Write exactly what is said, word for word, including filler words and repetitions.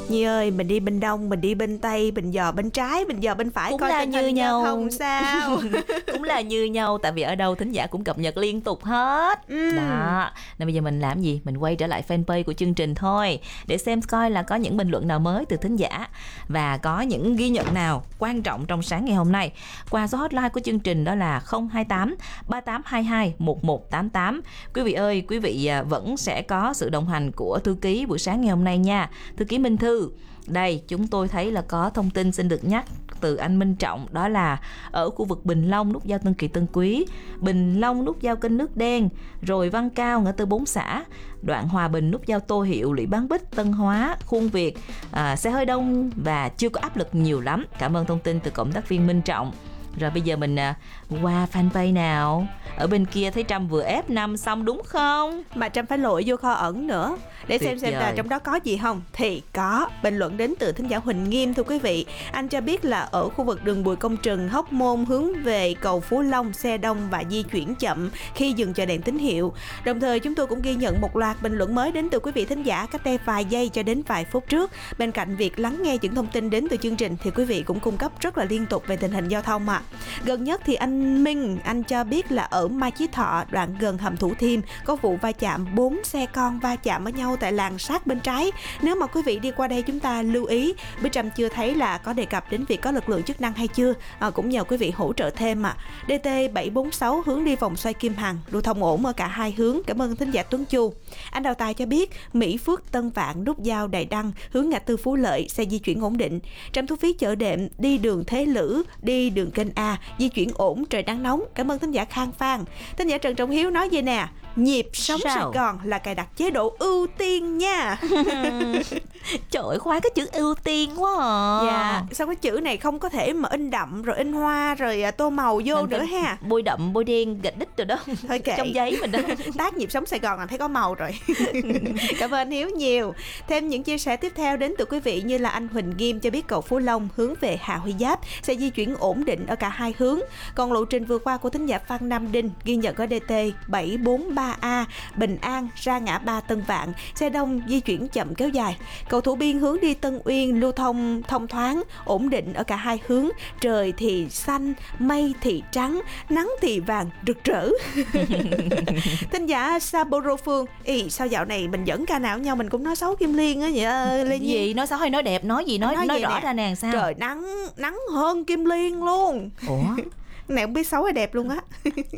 Nhi ơi, mình đi bên đông, mình đi bên tây, mình dò bên trái, mình dò bên phải, cũng coi là tình như hình nhau. giao thông sao. Cũng là như nhau, tại vì ở đâu thính giả cũng cập nhật liên tục hết. Ừ. Đó, nên bây giờ mình làm gì? Mình quay trở lại fanpage của chương trình thôi, để xem coi là có những bình luận nào mới từ thính giả và có những ghi nhận nào quan trọng trong sáng ngày hôm nay qua số hotline của chương trình, đó là không hai tám ba tám hai hai một một tám tám. Quý vị ơi, quý vị vẫn sẽ có sự đồng hành của thư ký buổi sáng ngày hôm nay nha, thư ký Minh Thư. Đây, chúng tôi thấy là có thông tin xin được nhắc từ anh Minh Trọng, đó là ở khu vực Bình Long nút giao Tân Kỳ Tân Quý, Bình Long nút giao kênh Nước Đen, rồi Văn Cao ngã tư bốn xã, đoạn Hòa Bình nút giao Tô Hiệu, Lũy Bán Bích, Tân Hóa, Khuôn Việt, à, xe hơi đông và chưa có áp lực nhiều lắm. Cảm ơn thông tin từ cộng tác viên Minh Trọng. Rồi bây giờ mình à, qua fanpage nào. Ở bên kia thấy Trâm vừa ép năm xong đúng không? Mà Trâm phải lội vô kho ẩn nữa để Tuyệt xem xem vời. là trong đó có gì không. Thì có bình luận đến từ thính giả Huỳnh Nghiêm, thưa quý vị. Anh cho biết là ở khu vực đường Bùi Công Trừng, Hóc Môn hướng về cầu Phú Long, xe đông và di chuyển chậm khi dừng chờ đèn tín hiệu. Đồng thời chúng tôi cũng ghi nhận một loạt bình luận mới đến từ quý vị thính giả cách đây vài giây cho đến vài phút trước. Bên cạnh việc lắng nghe những thông tin đến từ chương trình thì quý vị cũng cung cấp rất là liên tục về tình hình giao thông ạ. Gần nhất thì anh Minh, anh cho biết là ở Mai Chí Thọ, đoạn gần hầm Thủ Thiêm, có vụ va chạm bốn xe con va chạm với nhau tại làn sát bên trái. Nếu mà quý vị đi qua đây chúng ta lưu ý. Bích Trâm chưa thấy là có đề cập đến việc có lực lượng chức năng hay chưa, à, cũng nhờ quý vị hỗ trợ thêm ạ. à. đê tê bảy bốn sáu hướng đi vòng xoay Kim Hằng, lưu thông ổn ở cả hai hướng. Cảm ơn thính giả Tuấn Chu. Anh Đào Tài cho biết Mỹ Phước Tân Vạn nút giao Đài Đăng hướng ngã tư Phú Lợi, xe di chuyển ổn định. Trạm thu phí Chợ Đệm đi đường Thế Lữ, đi đường kênh A, di chuyển ổn, trời nắng nóng. Cảm ơn thính giả Khang Phan. Thính giả Trần Trọng Hiếu nói vậy nè: nhịp sống Sao? Sài Gòn là cài đặt chế độ ưu tiên nha. Trời ơi, khoái cái chữ ưu tiên quá à. Dạ, sao cái chữ này không có thể mà in đậm rồi in hoa rồi à, tô màu vô Thành nữa cái ha. bôi đậm bôi đen gạch đích rồi đó. Thôi kệ. Trong giấy mình đó. Tác nhịp sống Sài Gòn là thấy có màu rồi. Cảm ơn Hiếu nhiều. Thêm những chia sẻ tiếp theo đến từ quý vị như là anh Huỳnh Nghiêm cho biết cầu Phú Long hướng về Hà Huy Giáp sẽ di chuyển ổn định ở cả hai hướng. Còn lộ trình vừa qua của thính giả Phan Nam Đinh ghi nhận ở đê tê bảy bốn ba A Bình An ra ngã ba Tân Vạn, xe đông di chuyển chậm kéo dài. Cầu Thủ Biên hướng đi Tân Uyên lưu thông thông thoáng, ổn định ở cả hai hướng. Trời thì xanh, mây thì trắng, nắng thì vàng rực rỡ. Thính giả Saboro Phương: Ý, sao dạo này mình dẫn ca nào nhau mình cũng nói xấu Kim Liên á vậy ơi, Lê Nhi? Gì nói xấu hay nói đẹp, nói gì nói nói, nói rõ nè, ra nè sao? Trời nắng nắng hơn Kim Liên luôn. Ủa? Này không biết xấu hay đẹp luôn á.